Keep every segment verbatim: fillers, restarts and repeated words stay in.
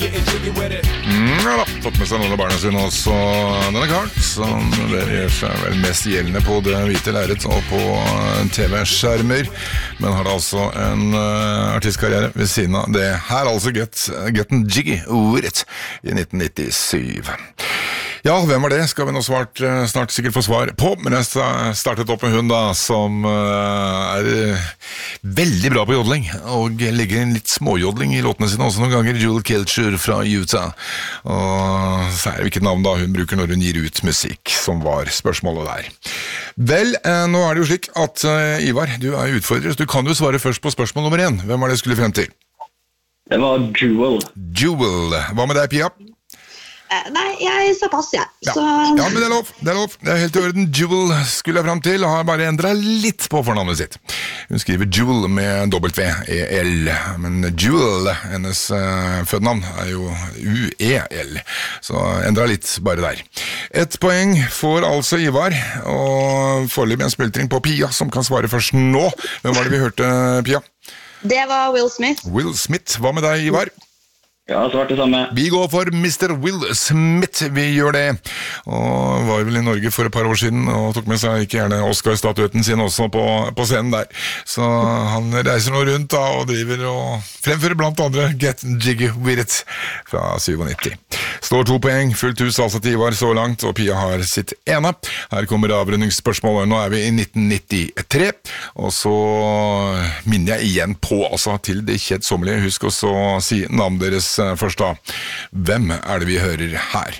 Mm, ja da, fått med seg noen av barna sine også denne kart, som det gjør seg vel mest gjeldende på det hvite lerret og på T V-skjermer, men har da altså en uh, artistkarriere ved siden av det her, altså Get, Getting Jiggy With It i nitten nittisju. Ja, hvem var det? Skal vi nå svart, snart sikkert få svar på, men jeg startet opp med hun da, som uh, er uh, veldig bra på jodling, og legger en litt småjodling i låtene sine også noen ganger, Jewel Kilcher fra Utah, og så er det hvilket navn da hun bruker når hun gir ut musikk, som var spørsmålet der. Vel, uh, nå er det jo slik at uh, Ivar, du er utfordrer, så du kan jo svare først på spørsmål nummer én. Hvem var det jeg skulle frem til? Det var Jewel. Jewel. Hva med deg, Pia? Nei, jeg sa pass, jeg. Ja. Så... ja, men det er lov, det er lov. Det er helt i orden. Jewel skulle jeg frem til, har bare endret litt på fornavnet sitt. Hun skriver Jewel med W E L, men Jewel, hennes uh, fødnavn, er jo U E L, så endret litt bare der. Et poeng får altså Ivar, og foreløpig en spiltring på Pia, som kan svare først nå. Hvem var det vi hørte, Pia? Det var Will Smith. Will Smith. Hva med deg, Ivar? Ja, svart det samme. Vi går for mister Will Smith, vi gjør det. Og var vel i Norge for et par år siden, og tok med seg ikke gjerne Oscar-statuetten sin også på, på scenen der. Så han reiser nå rundt da, og driver og fremfører blant andre Get Jiggy With It fra nittisju. Står to poeng, fullt hus altså til Ivar så langt, og Pia har sitt ene. Her kommer avrundingsspørsmålet. Nå er vi i nitten nittitre, og så minner jeg igjen på, altså til det kjedsommelige, husk også å si navn deres først da. Hvem er det vi hører her?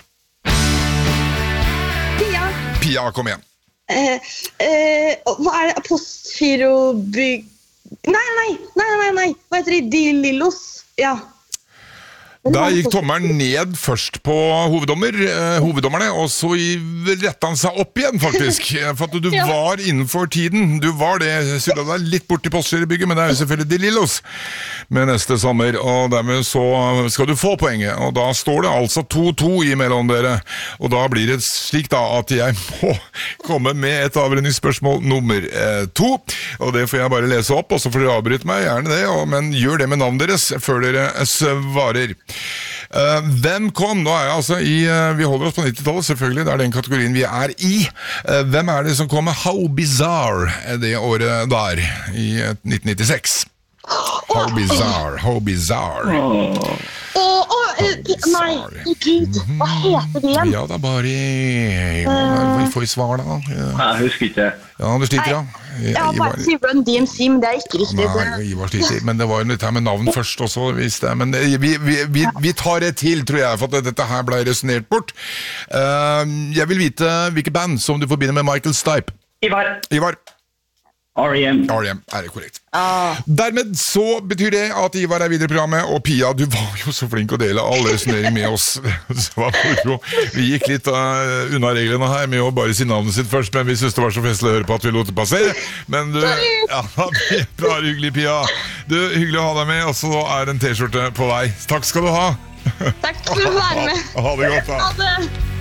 Pia. Pia, kom igjen. Eh, eh, hva er det? Apostfirobygg... Nei, nei, nei, nei, nei. Hva heter de? De Lillos? Ja. Da gikk tommeren ned først på hoveddommer, eh, hoveddommerne, og så rettet han seg opp igjen, faktisk. For at du ja. var innenfor tiden. Du var det, sydde deg litt bort til Postgirobygget, men det er jo selvfølgelig De Lillos med neste sommer, og dermed så skal du få poenget. Og da står det altså to to imellom dere, og da blir det slik da at jeg må komme med et avrundingsspørsmål nummer eh, to, og det får jeg bare lese opp, og så får dere avbryte meg, gjerne det, og, men gjør det med navnet deres før dere svarer. Uh, hvem kom? Nå er jeg altså i uh, vi holder oss på nittitallet, selvfølgelig, det er den kategorien vi er i. Uh, hvem er det som kom med How Bizarre det året der i uh, nitten nittiseks? How Bizarre, How Bizarre. Åh, åh, nei, Gud, hva heter det igjen? Ja, det er bare vi får svar da. Jeg husker ikke. Ja, du sliter da. Jeg har bare si Run D M C, men det er ikke riktig. Nei, Ivar sliter, men det var jo litt her med navn først også, hvis det, men vi, vi, vi, vi tar det til, tror jeg, for at dette her ble resonert bort. Uh, jeg vil vite hvilke band som du forbinder med Michael Stipe. Ivar. Ivar. R E M. R E M, er det korrekt. Ah. Dermed så betyr det at Ivar er videre i programmet, og Pia, du var jo så flink å dele all resonering med oss. Så vi gikk litt uh, unna reglene her med å bare si navnet sitt først, men vi synes det var så festlig å høre på at vi lot det passere. Men du, ja, det er bra hyggelig, Pia. Du, hyggelig å ha deg med, og så er en t-skjorte på vei. Takk skal du ha. Takk for å være med. Ha det godt da. Ha det.